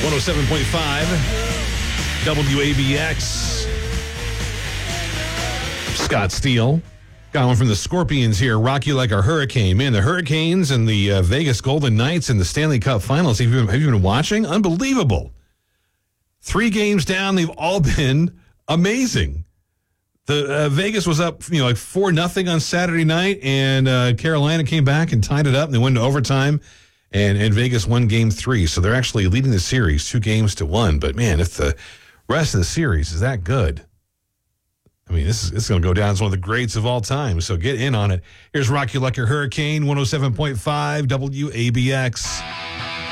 107.5 WABX. Scott Steele. Got one from the Scorpions here. Rock You Like a Hurricane. Man, the Hurricanes and the Vegas Golden Knights in the Stanley Cup Finals. Have you been watching? Unbelievable. 3 games down. They've all been amazing. The Vegas was up, like 4-0 on Saturday night, and Carolina came back and tied it up, and they went to overtime, and Vegas won Game 3. So they're actually leading the series 2-1. But, man, if the rest of the series is that good, I mean, it's going to go down as one of the greats of all time. So get in on it. Here's Rock You Like a Hurricane, 107.5 WABX.